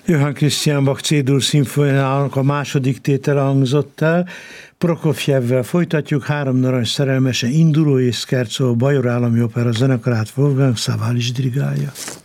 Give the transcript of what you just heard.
Johann Christian Bach C-dur szimfóniának a második tétele hangzott el. Prokofjevvel folytatjuk, 3 narancs szerelmese induló és Scherzo, Bajor Állami Opera zenekarát Wolfgang Sawallisch dirigálja.